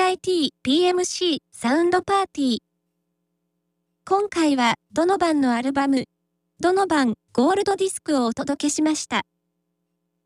IT PMC サウンドパーティー。今回はドノバンのアルバム、ドノバンゴールドディスクをお届けしました。